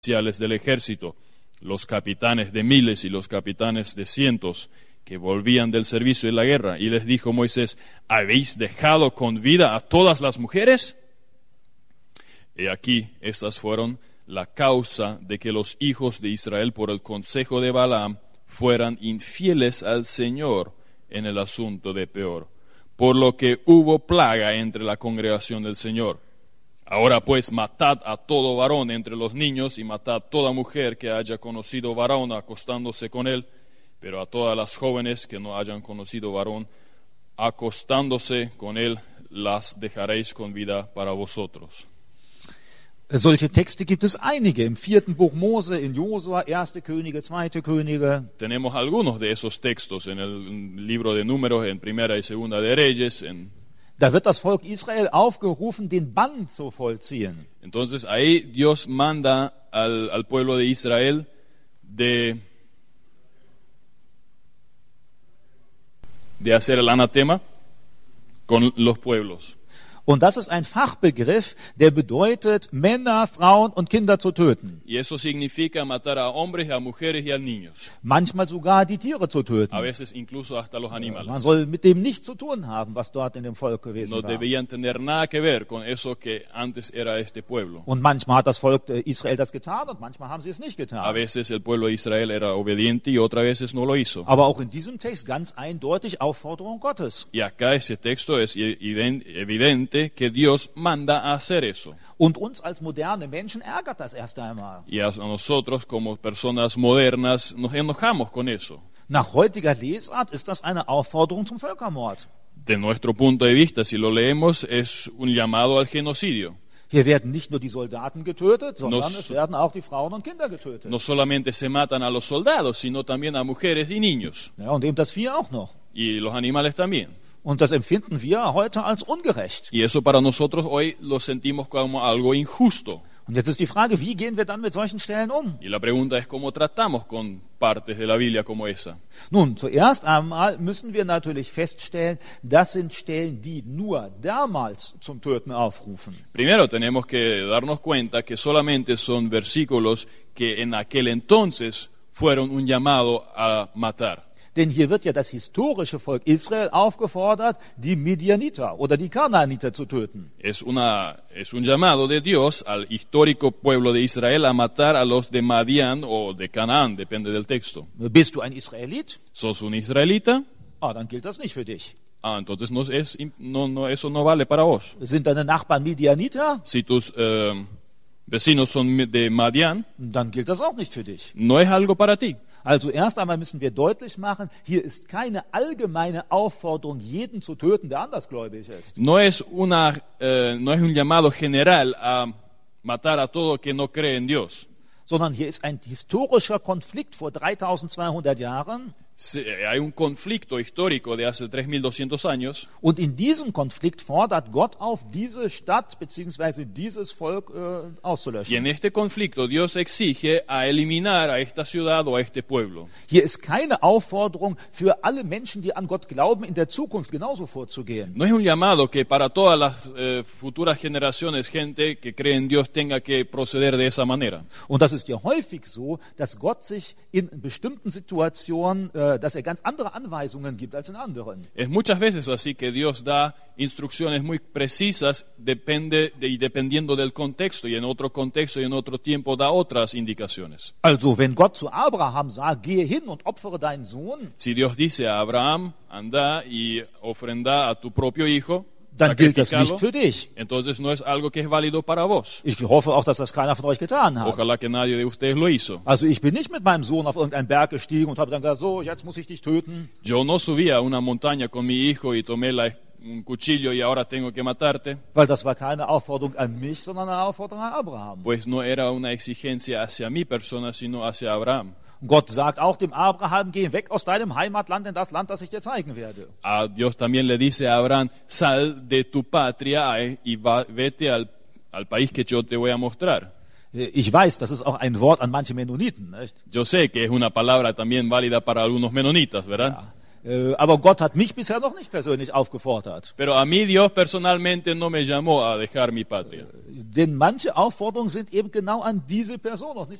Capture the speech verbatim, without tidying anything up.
oficiales del ejército, los capitanes de miles y los capitanes de cientos que volvían del servicio de la guerra. Y les dijo Moisés: ¿habéis dejado con vida a todas las mujeres? Y aquí estas fueron la causa de que los hijos de Israel, por el consejo de Balaam, fueran infieles al Señor en el asunto de Peor, por lo que hubo plaga entre la congregación del Señor. Ahora pues matad a todo varón entre los niños y matad toda mujer que haya conocido varón acostándose con él, pero a todas las jóvenes que no hayan conocido varón acostándose con él, las dejaréis con vida para vosotros. Solche Texte gibt es einige im vierten Buch Mose, in Josua, erste Könige, zweite Könige. Tenemos algunos de esos textos en el libro de Números, en Primera y Segunda de Reyes. En... Da wird das Volk Israel aufgerufen, den Bann zu vollziehen. Entonces ahí Dios manda al, al pueblo de Israel de, de hacer el anatema con los pueblos. Und das ist ein Fachbegriff, der bedeutet, Männer, Frauen und Kinder zu töten. Y eso significa matar a hombres, a mujeres y a niños. Manchmal sogar die Tiere zu töten. A veces incluso hasta los animales. Man soll mit dem nichts zu tun haben, was dort in dem Volk gewesen No war. debían tener nada que ver con eso que antes era este pueblo. Und manchmal hat das Volk Israel das getan und manchmal haben sie es nicht A getan. veces el pueblo de Israel era obediente y otras veces no lo hizo. Aber auch in diesem Text ganz eindeutig Aufforderung Gottes. Y acá ese texto es evidente que Dios manda a hacer eso. Und uns als moderne Menschen ärgert das erst einmal. Y a nosotros como personas modernas nos enojamos con eso. Nach heutiger Lesart ist das eine Aufforderung zum Völkermord. De nuestro punto de vista, si lo leemos, es un llamado al genocidio. Hier werden nicht nur die Soldaten getötet, sondern Nos- es werden auch die Frauen und Kinder getötet. No solamente se matan a los soldados, sino también a mujeres y niños. Ja, und eben das Vieh auch noch. Y los animales también. Und das empfinden wir heute als ungerecht. Y eso para nosotros hoy lo sentimos como algo injusto. Und jetzt ist die Frage, wie gehen wir dann mit solchen Stellen um? Y la pregunta es cómo tratamos con partes de la Biblia como esa. Nun, zuerst einmal müssen wir natürlich feststellen, das sind Stellen, die nur damals zum Töten aufrufen. Primero tenemos que darnos cuenta que solamente son versículos que en aquel entonces fueron un llamado a matar. Denn hier wird ja das historische Volk Israel aufgefordert, die Midianiter oder die Kanaaniter zu töten. Es, una, es un llamado de Dios al histórico pueblo de Israel a matar a los de Madián o de Canaán, depende del texto. Bist du ein Israelit? ¿Sos un israelita? Ah, dann gilt das nicht für dich. Ah, entonces no es, no, no, eso no vale para vos. Sind deine Nachbarn Midianiter? Si tus eh, vecinos son de Madián, Dann gilt das auch nicht für dich. no es algo para ti. Also erst einmal müssen wir deutlich machen, hier ist keine allgemeine Aufforderung, jeden zu töten, der andersgläubig ist. No es, una, eh, no es un llamado general a matar a todo que no cree en Dios. Sondern hier ist ein historischer Konflikt vor dreitausendzweihundert Jahren. Se- Hay un conflicto histórico de hace tres mil doscientos años Und in diesem Konflikt fordert Gott auf, diese Stadt bzw. dieses Volk äh, y auszulöschen. en este conflicto Dios exige a eliminar a esta ciudad o a este pueblo. Hier ist keine Aufforderung für alle Menschen, die an Gott glauben, in der Zukunft genauso vorzugehen. No es un llamado que para todas las eh, futuras generaciones gente que cree en Dios tenga que proceder de esa manera. Und das ist ja häufig so, dass Gott sich in bestimmten Situationen, äh, dass er ganz andere Anweisungen gibt als in anderen. Es muchas veces así que Dios da instrucciones muy precisas depende de, y dependiendo del contexto, y en otro contexto y en otro tiempo da otras indicaciones. Also wenn Gott zu Abraham sagt, gehe hin und opfere deinen Sohn, Si Dios dice a Abraham, anda y ofrenda a tu propio hijo, dann gilt das sacrificalo, nicht für dich. entonces no es algo que es válido para vos. Ich hoffe auch, dass das keiner von euch getan hat. Ojalá que nadie de ustedes lo hizo. Also ich bin nicht mit meinem Sohn auf irgendeinen Berg gestiegen und habe dann gesagt, so, jetzt muss ich dich töten. Yo no subí a una montaña con mi hijo y tomé la- un cuchillo y ahora tengo que matarte, Weil das war keine Aufforderung an mich, sondern eine Aufforderung an Abraham. pues no era una exigencia hacia mi persona, sino hacia Abraham. Gott sagt auch dem Abraham, geh weg aus deinem Heimatland in das Land, das ich dir zeigen werde. A Dios también le dice a Abraham, sal de tu patria eh, y va- vete al, al país que yo te voy a mostrar. Ich weiß, das ist auch ein Wort an manche Mennoniten. Nicht? Yo sé que es una palabra también válida para algunos menonitas, ¿verdad? Äh, aber Gott hat mich bisher noch nicht persönlich aufgefordert. Pero a mí Dios personalmente no me llamó a dejar mi patria. Denn manche Aufforderungen sind eben genau an diese Person noch nicht